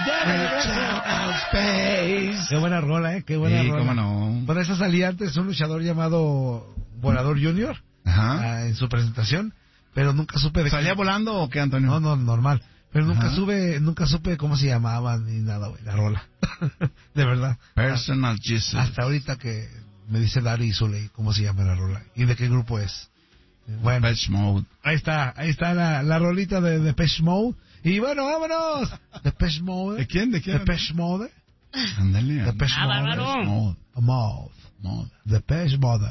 Reach out of space. Qué buena rola, qué buena rola. Cómo no. Por eso salía antes un luchador llamado Volador Junior. Ajá. En su presentación, pero nunca supe de ¿Salía volando o qué, Antonio? No, normal. Pero nunca supe cómo se llamaban ni nada, güey, la rola. De verdad. Personal Jesus. Hasta ahorita que me dice Dari Zuley cómo se llama la rola y de qué grupo es. Bueno, Depeche Mode. ahí está la rolita de Depeche Mode. Y bueno, vámonos. Depeche Mode. ¿De quién? Depeche Mode. Ándale. Depeche Mode. Bárbaro. Mode. Depeche Mode.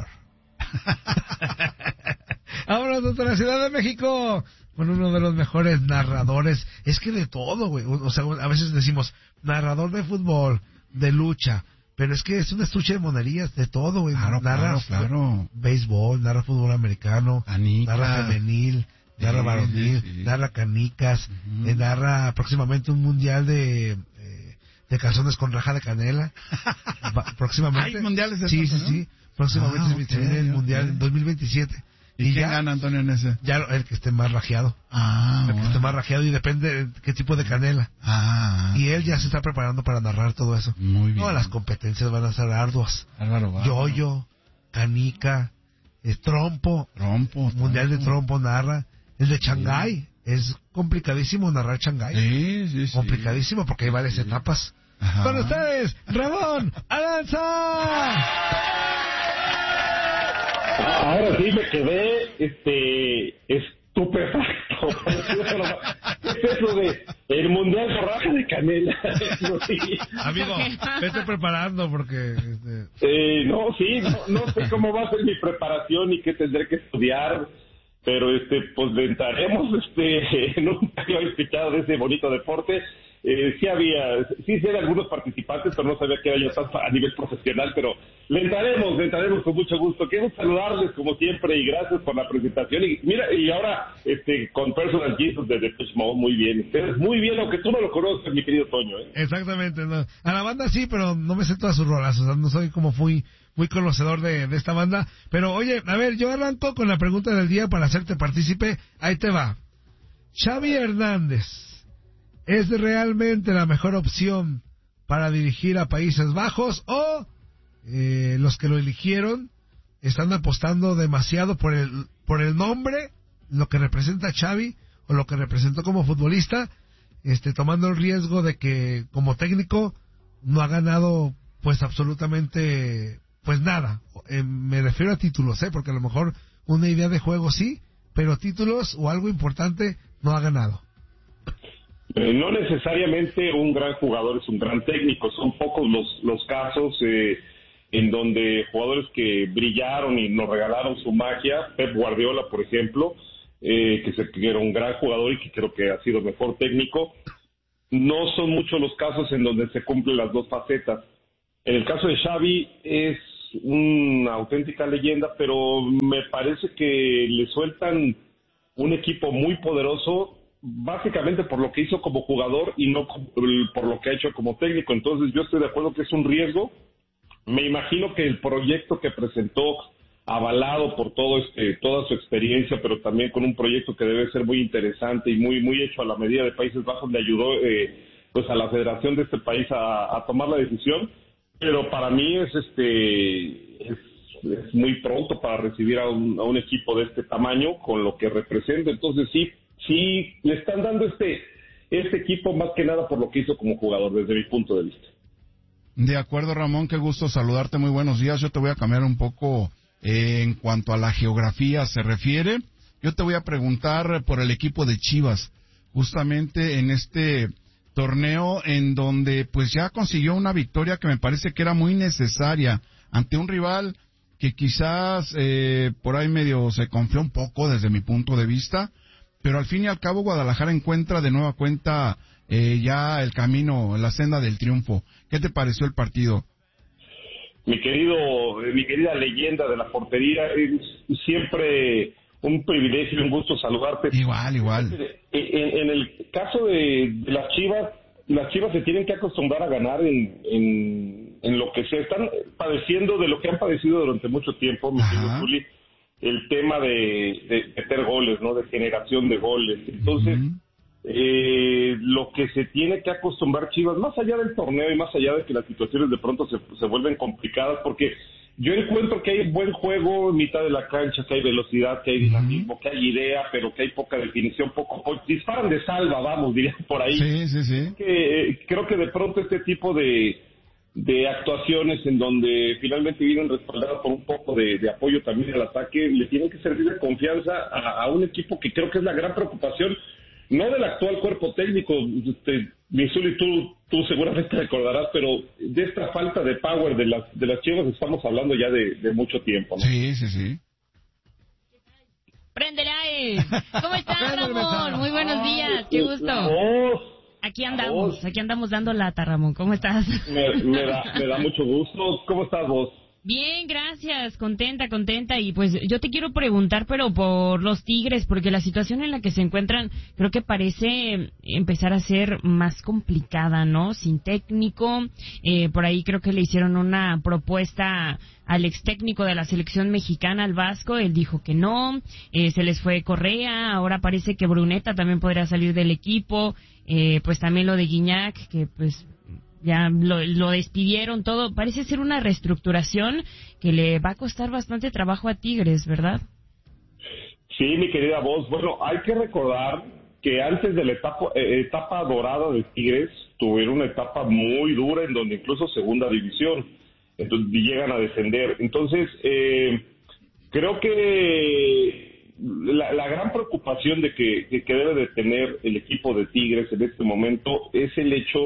Vámonos hasta la Ciudad de México con uno de los mejores narradores. Es que de todo, güey. O sea, a veces decimos narrador de fútbol, de lucha, pero es que es un estuche de monerías de todo, güey. Claro. Béisbol, narra fútbol americano, Canicas. narra femenil, narra varonil, sí. narra canicas, narra próximamente un mundial de calzones con raja de canela. Próximamente. ¿Hay mundiales de Sí, eso, no? sí. Próximamente se viene el mundial en 2027. ¿Y quién gana, Antonio, en ese? Ya el que esté más rajeado. El que esté más rajeado y depende de qué tipo de canela. Y él ya se está preparando para narrar todo eso. Muy bien. No, las competencias van a ser arduas. Bárbaro. Yoyo, canica, trompo. Mundial de trompo narra. El de Shanghái. Es complicadísimo narrar Shanghái. Sí. Complicadísimo porque hay varias etapas. Ajá. Con ustedes, Ramón Aranza. Ahora sí me quedé estupefacto. ¿Qué es eso de el mundial de raja de canela? Amigo, vete preparando porque no sé cómo va a ser mi preparación y qué tendré que estudiar, pero pues le entraremos nunca había escuchado de ese bonito deporte. Sí sé de algunos participantes, pero no sabía que era yo tanto a nivel profesional, pero le entraremos con mucho gusto. Quiero saludarles como siempre y gracias por la presentación. Y mira, y ahora con Personal Jesus de Depeche Mode, muy bien. Ustedes muy bien, aunque tú no lo conoces, mi querido Toño. Exactamente, no. A la banda sí, pero no me sé todas sus rolas, o sea, no soy como muy conocedor de esta banda. Pero oye, a ver, yo arranco con la pregunta del día para hacerte partícipe. Ahí te va. Xavi Hernández, ¿es realmente la mejor opción para dirigir a Países Bajos o los que lo eligieron están apostando demasiado por el nombre, lo que representa Xavi o lo que representó como futbolista, tomando el riesgo de que como técnico no ha ganado pues absolutamente pues nada? Me refiero a títulos, porque a lo mejor una idea de juego sí, pero títulos o algo importante no ha ganado. No necesariamente un gran jugador es un gran técnico, son pocos los casos en donde jugadores que brillaron y nos regalaron su magia, Pep Guardiola, por ejemplo, que era un gran jugador y que creo que ha sido mejor técnico, no son muchos los casos en donde se cumplen las dos facetas. En el caso de Xavi es una auténtica leyenda, pero me parece que le sueltan un equipo muy poderoso básicamente por lo que hizo como jugador y no por lo que ha hecho como técnico. Entonces yo estoy de acuerdo que es un riesgo. Me imagino que el proyecto que presentó, avalado por toda su experiencia, pero también con un proyecto que debe ser muy interesante y muy hecho a la medida de Países Bajos, le ayudó pues a la federación de este país a tomar la decisión. Pero para mí es muy pronto para recibir a un equipo de este tamaño con lo que representa. Entonces sí le están dando este equipo más que nada por lo que hizo como jugador, desde mi punto de vista. De acuerdo, Ramón, qué gusto saludarte, muy buenos días. Yo te voy a cambiar un poco en cuanto a la geografía se refiere. Yo te voy a preguntar por el equipo de Chivas, justamente en este torneo en donde pues ya consiguió una victoria que me parece que era muy necesaria ante un rival que quizás por ahí medio se confió un poco desde mi punto de vista, pero al fin y al cabo Guadalajara encuentra de nueva cuenta ya el camino, la senda del triunfo. ¿Qué te pareció el partido? Mi querida leyenda de la portería, siempre un privilegio y un gusto saludarte. Igual. En el caso de las Chivas se tienen que acostumbrar a ganar en lo que se están padeciendo, de lo que han padecido durante mucho tiempo, mi querido Juli, el tema de meter goles, ¿no? De generación de goles. Entonces, lo que se tiene que acostumbrar Chivas, más allá del torneo y más allá de que las situaciones de pronto se vuelven complicadas, porque yo encuentro que hay buen juego en mitad de la cancha, que hay velocidad, que hay dinamismo, que hay idea, pero que hay poca definición, disparan de salva, vamos, diría por ahí. Sí. Creo que de pronto este tipo de actuaciones en donde finalmente vienen respaldadas por un poco de apoyo también al ataque, le tienen que servir de confianza a un equipo que creo que es la gran preocupación, no del actual cuerpo técnico, Misuli, tú seguramente recordarás, pero de esta falta de power de las Chivas estamos hablando ya de mucho tiempo, ¿no? Sí. ¡Préndele ahí! ¿Cómo estás, Ramón? Muy buenos días, qué gusto. Aquí andamos dando lata, Ramón. ¿Cómo estás? Me da mucho gusto. ¿Cómo estás vos? Bien, gracias. Contenta. Y pues yo te quiero preguntar, pero por los Tigres, porque la situación en la que se encuentran creo que parece empezar a ser más complicada, ¿no? Sin técnico. Por ahí creo que le hicieron una propuesta al ex técnico de la selección mexicana, al Vasco. Él dijo que no. Se les fue Correa. Ahora parece que Bruneta también podría salir del equipo. Pues también lo de Guiñac, que pues ya lo despidieron todo. Parece ser una reestructuración que le va a costar bastante trabajo a Tigres, ¿verdad? Sí, mi querida voz. Bueno, hay que recordar que antes de la etapa dorada de Tigres, tuvieron una etapa muy dura en donde incluso segunda división, entonces llegan a descender. Entonces, creo que la gran preocupación de que debe de tener el equipo de Tigres en este momento es el hecho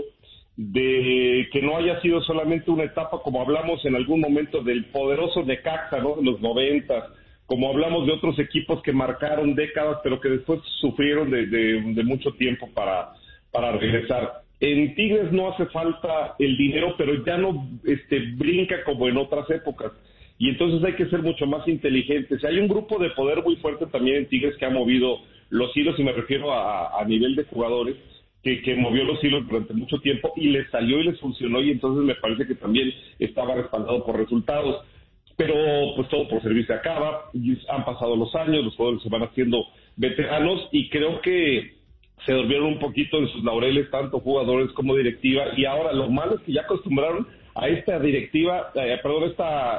de que no haya sido solamente una etapa, como hablamos en algún momento del poderoso Necaxa, ¿no?, de los 90, como hablamos de otros equipos que marcaron décadas, pero que después sufrieron de mucho tiempo para regresar. En Tigres no hace falta el dinero, pero ya no brinca como en otras épocas. Y entonces hay que ser mucho más inteligentes. Hay un grupo de poder muy fuerte también en Tigres que ha movido los hilos, y me refiero a nivel de jugadores, que movió los hilos durante mucho tiempo y les salió y les funcionó, y entonces me parece que también estaba respaldado por resultados. Pero pues todo por servicio acaba, y han pasado los años, los jugadores se van haciendo veteranos y creo que se durmieron un poquito en sus laureles, tanto jugadores como directiva, y ahora lo malo es que ya acostumbraron a esta directiva, esta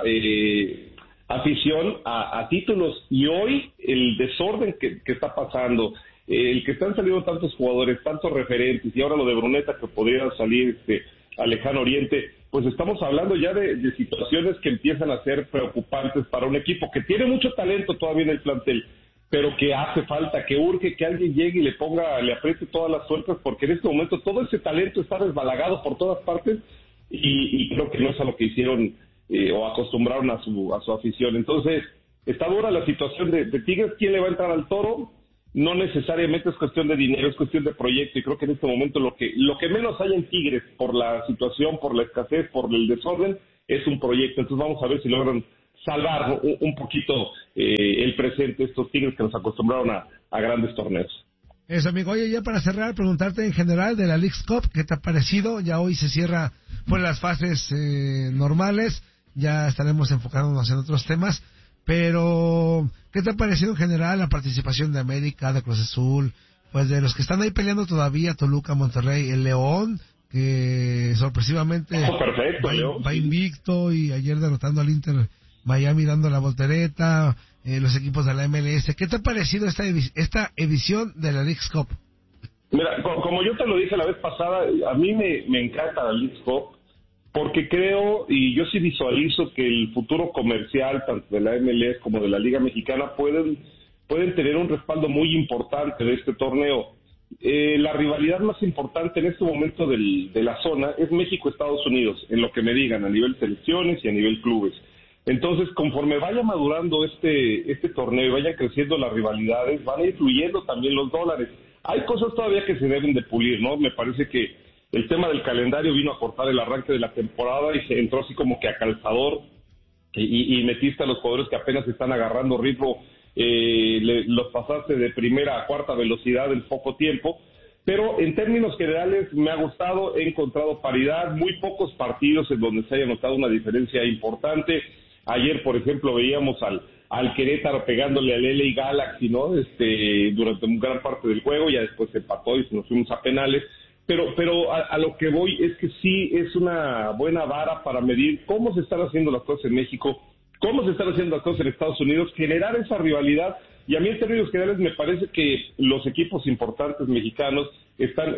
afición a títulos, y hoy el desorden que está pasando, el que están saliendo tantos jugadores, tantos referentes, y ahora lo de Bruneta que podría salir a lejano oriente, pues estamos hablando ya de situaciones que empiezan a ser preocupantes para un equipo que tiene mucho talento todavía en el plantel, pero que hace falta, que urge que alguien llegue y le apriete todas las tuercas, porque en este momento todo ese talento está desbalagado por todas partes, y creo que no es a lo que hicieron o acostumbraron a su afición. Entonces, está dura la situación de Tigres. ¿Quién le va a entrar al toro? No necesariamente es cuestión de dinero, es cuestión de proyecto, y creo que en este momento lo que menos hay en Tigres, por la situación, por la escasez, por el desorden, es un proyecto. Entonces vamos a ver si logran salvar un poquito el presente, estos Tigres que nos acostumbraron a grandes torneos. Eso, amigo. Oye, ya para cerrar, preguntarte en general de la Leagues Cup, ¿qué te ha parecido? Ya hoy se cierra por las fases normales, ya estaremos enfocándonos en otros temas, pero ¿qué te ha parecido en general la participación de América, de Cruz Azul, pues de los que están ahí peleando todavía, Toluca, Monterrey, el León, que sorpresivamente va invicto, y ayer derrotando al Inter Miami dando la voltereta, los equipos de la MLS? ¿Qué te ha parecido esta edición de la Leagues Cup? Mira, como yo te lo dije la vez pasada, a mí me encanta la Leagues Cup, porque creo, y yo sí visualizo que el futuro comercial, tanto de la MLS como de la Liga Mexicana, pueden tener un respaldo muy importante de este torneo. La rivalidad más importante en este momento de la zona es México-Estados Unidos, en lo que me digan, a nivel selecciones y a nivel clubes. Entonces, conforme vaya madurando este torneo y vayan creciendo las rivalidades, van a ir fluyendo también los dólares. Hay cosas todavía que se deben de pulir, ¿no? Me parece que el tema del calendario vino a cortar el arranque de la temporada y se entró así como que a calzador, y metiste a los jugadores que apenas están agarrando ritmo, los pasaste de primera a cuarta velocidad en poco tiempo. Pero en términos generales me ha gustado, he encontrado paridad, muy pocos partidos en donde se haya notado una diferencia importante. Ayer, por ejemplo, veíamos al Querétaro pegándole al LA Galaxy, ¿no? Durante una gran parte del juego, ya después se empató y nos fuimos a penales. Pero a lo que voy es que sí es una buena vara para medir cómo se están haciendo las cosas en México, cómo se están haciendo las cosas en Estados Unidos, generar esa rivalidad. Y a mí en términos generales me parece que los equipos importantes mexicanos están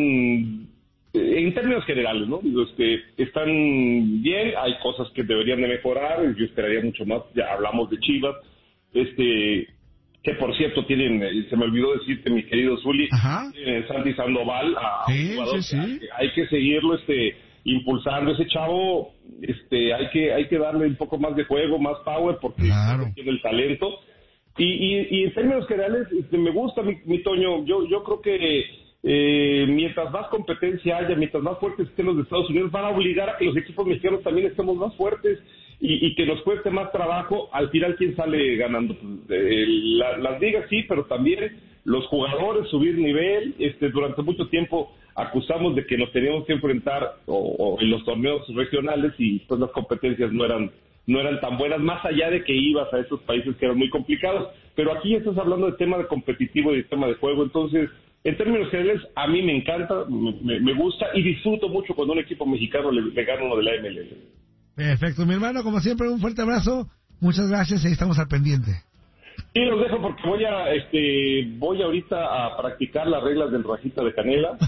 en términos generales, ¿no? Están bien, hay cosas que deberían de mejorar, yo esperaría mucho más, ya hablamos de Chivas, que por cierto tienen, se me olvidó decirte, mi querido Zuli, Santi Sandoval, un jugador, hay que seguirlo, impulsando ese chavo, hay que darle un poco más de juego, más power, porque tiene el talento. Y en términos generales, me gusta, mi Toño, yo creo que mientras más competencia haya, mientras más fuertes estén los de Estados Unidos, van a obligar a que los equipos mexicanos también estemos más fuertes y que nos cueste más trabajo. Al final, ¿quién sale ganando? Las ligas sí, pero también los jugadores, subir nivel. Durante mucho tiempo acusamos de que nos teníamos que enfrentar o en los torneos regionales y pues las competencias no eran tan buenas, más allá de que ibas a esos países que eran muy complicados. Pero aquí estás hablando de tema de competitivo y de tema de juego. Entonces, en términos generales, a mí me encanta, me gusta y disfruto mucho cuando un equipo mexicano le gana uno de la MLS. Perfecto, mi hermano, como siempre, un fuerte abrazo. Muchas gracias y ahí estamos al pendiente. Sí, los dejo porque voy ahorita a practicar las reglas del rajita de canela.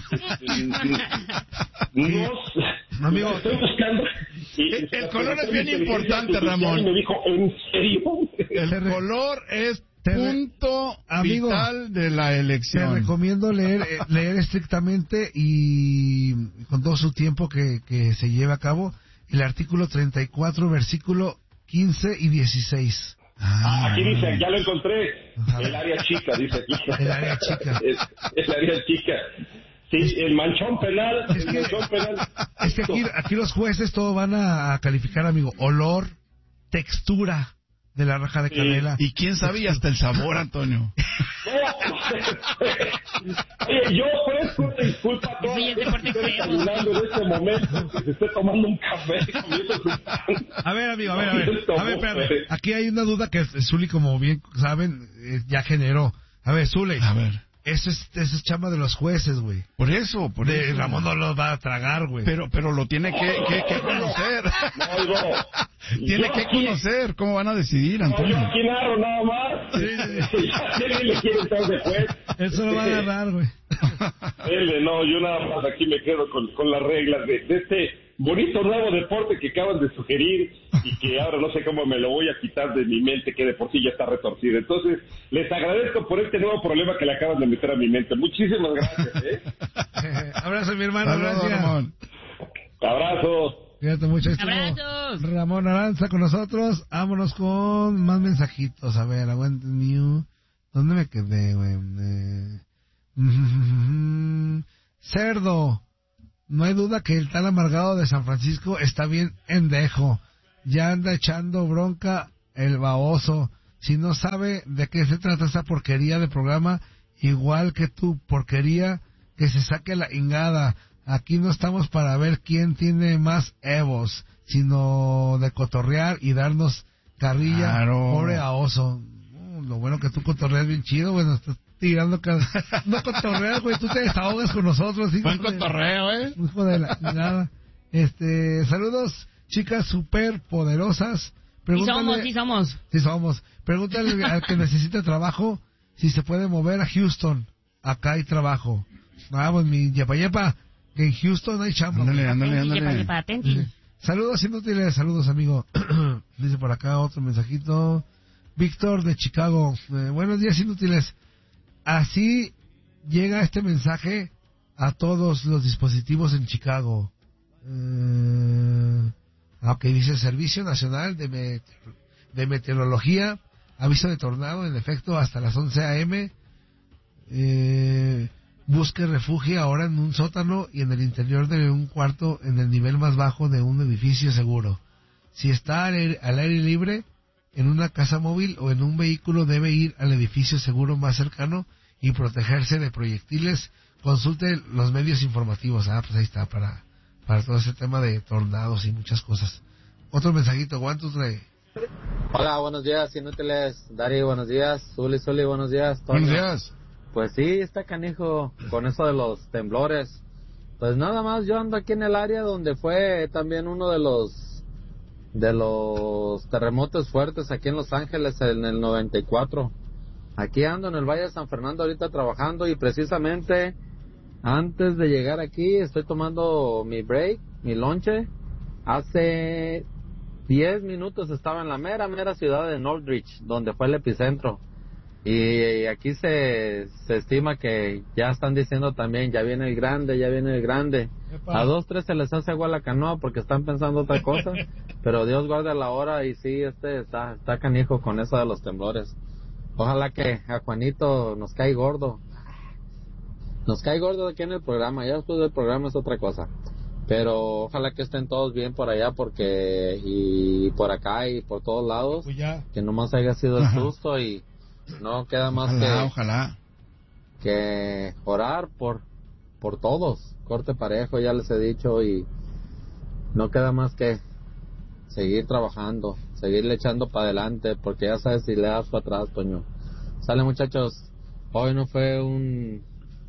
Amigo, estoy buscando. El color es bien importante, Ramón. Y me dijo, ¿en serio? El color es punto vital de la elección. Te recomiendo leer estrictamente y con todo su tiempo que se lleve a cabo el artículo 34, versículo 15 y 16. Aquí dice, ya lo encontré, el área chica, dice aquí. El área chica. Es el área chica. Sí, el manchón penal. Es que aquí los jueces todo van a calificar, amigo. Olor, textura de la raja de canela. Y quién sabe hasta el sabor, Antonio. Oye, yo ofrezco una disculpa a todos los que estoy saludando en este momento, que se esté tomando un café, comiendo su pan. A ver, amigo, a ver, espérame. Aquí hay una duda que Zuli, como bien saben, ya generó. A ver, Zuli. A ver. Eso es chamba de los jueces, güey. Por eso. Ramón no lo va a tragar, güey. Pero lo tiene que conocer. Tiene que conocer. ¿Cómo van a decidir, Antonio? No, yo aquí narro nada más. Sí. ¿Quién le quiere estar de juez? Eso lo va a agarrar, güey. No, yo nada más aquí me quedo con las reglas de este bonito nuevo deporte que acaban de sugerir y que ahora no sé cómo me lo voy a quitar de mi mente, que de por sí ya está retorcida. Entonces, les agradezco por este nuevo problema que le acaban de meter a mi mente. Muchísimas gracias. Abrazo, mi hermano. Saludos, gracias. Ramón. Abrazo. Cuídate mucho. Abrazos. Ramón Aranza con nosotros. Vámonos con más mensajitos. A ver, aguante new. ¿Dónde me quedé, güey? Cerdo. No hay duda que el tan amargado de San Francisco está bien endejo. Ya anda echando bronca el baboso. Si no sabe de qué se trata esa porquería de programa, igual que tu porquería, que se saque la ingada. Aquí no estamos para ver quién tiene más evos, sino de cotorrear y darnos carrilla. Claro. Pobre a oso. Lo bueno que tú cotorreas bien chido, bueno, estás tirando no cotorreas, güey, tú te desahogas con nosotros. Buen cotorreo, Hijo de la nada. Saludos, chicas super poderosas. Sí somos. Pregúntale al que necesite trabajo si se puede mover a Houston. Acá hay trabajo. Pues mi yepa, que en Houston hay chamba. Ándale. Saludos inútiles, saludos amigo. Dice por acá otro mensajito. Víctor de Chicago. Buenos días inútiles. Así llega este mensaje a todos los dispositivos en Chicago. Ok, dice Servicio Nacional de Meteorología. Aviso de tornado en efecto hasta las 11 a.m. Busque refugio ahora en un sótano y en el interior de un cuarto en el nivel más bajo de un edificio seguro. Si está al aire libre, en una casa móvil o en un vehículo, debe ir al edificio seguro más cercano y protegerse de proyectiles. Consulte los medios informativos. Pues ahí está, para todo ese tema de tornados y muchas cosas. Otro mensajito, ¿cuántos trae? Hola, buenos días, inútiles. Dari, buenos días. Zuli, buenos días. Toño. Buenos días. Pues sí, está canijo con eso de los temblores. Pues nada más, yo ando aquí en el área donde fue también uno de los terremotos fuertes aquí en Los Ángeles en el 94. Aquí ando en el Valle de San Fernando ahorita trabajando y precisamente antes de llegar aquí estoy tomando mi break, mi lonche. Hace 10 minutos estaba en la mera ciudad de Northridge, donde fue el epicentro. Y aquí se estima que ya están diciendo también, ya viene el grande. Epa. A 2, 3 se les hace agua la canoa porque están pensando otra cosa, pero Dios guarda la hora y sí, está canijo con eso de los temblores. Ojalá que a Juanito nos cae gordo. Nos cae gordo aquí en el programa, ya después del programa es otra cosa. Pero ojalá que estén todos bien por allá y por acá y por todos lados. Pues ya. Que nomás haya sido el susto y no queda más Ojalá. que orar por todos. Corte parejo, ya les he dicho, y no queda más que seguir trabajando, seguirle echando para adelante, porque ya sabes si le das para atrás, Toño. Sale, muchachos, hoy no fue un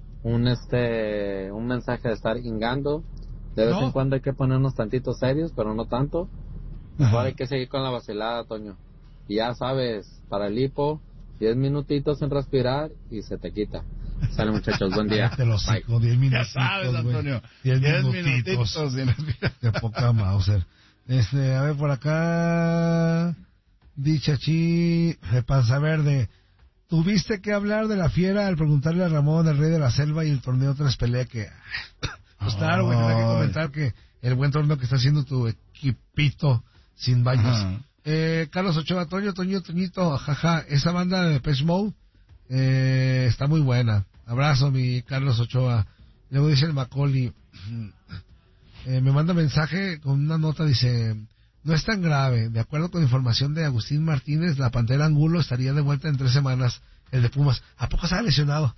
mensaje de estar ingando. De vez en cuando hay que ponernos tantitos serios, pero no tanto. Ahora hay que seguir con la vacilada, Toño. Y ya sabes, para el hipo, 10 minutitos en respirar y se te quita. Sale, muchachos, buen día. Te los Bye. 10 minutitos, Ya sabes, Antonio. 10 minutitos minutitos. sin respirar. De poca Mauser. A ver, por acá, Dichachi, de Panza Verde. ¿Tuviste que hablar de la fiera al preguntarle a Ramón, el rey de la selva y el torneo tras pelea que... Pues claro, güey, tenía que comentar que el buen torneo que está haciendo tu equipito sin baños. Carlos Ochoa, Toñito, jaja, esa banda de Depeche Mode está muy buena. Abrazo, mi Carlos Ochoa. Luego dice el Macaulay, me manda mensaje con una nota, dice, no es tan grave. De acuerdo con información de Agustín Martínez, la Pantera Angulo estaría de vuelta en 3 semanas. El de Pumas, ¿a poco se ha lesionado?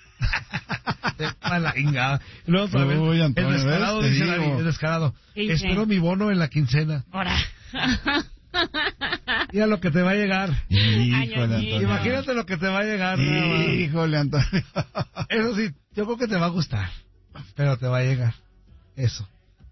La ingada. Luego otra vez, Uy, Antonio, el descarado, ¿ves? Te dice digo. David, el descarado. Sí, Espero sí. mi bono en la quincena. Ahora. Mira lo que te va a llegar. Híjole, Ay, Antonio. Imagínate lo que te va a llegar. nada más. Híjole, Antonio. Eso sí, yo creo que te va a gustar, pero te va a llegar. Eso.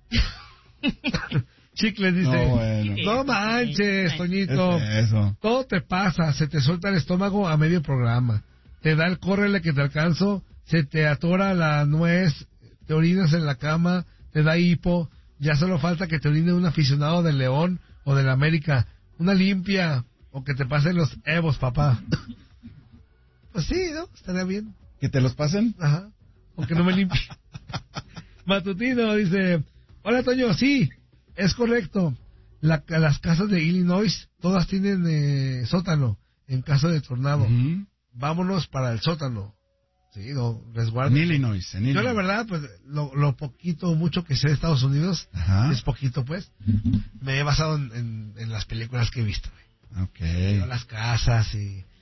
Chicles dice, No, bueno. no manches, Toñito. Eso. Todo te pasa, se te suelta el estómago a medio programa. Te da el córrele que te alcanzo, se te atora la nuez, te orinas en la cama, te da hipo, ya solo falta que te orine un aficionado del León o del América, una limpia, o que te pasen los Evos, papá. Pues sí, ¿no? Estaría bien. ¿Que te los pasen? Ajá. Aunque no me limpie. Matutino dice, hola Toño, sí, es correcto. Las casas de Illinois, todas tienen sótano en caso de tornado. Ujú. Vámonos para el sótano. Sí, no, resguardo. En Illinois. Yo la verdad, pues, lo poquito o mucho que sé de Estados Unidos, Ajá. es poquito pues, me he basado en las películas que he visto. Ok. Veo las casas y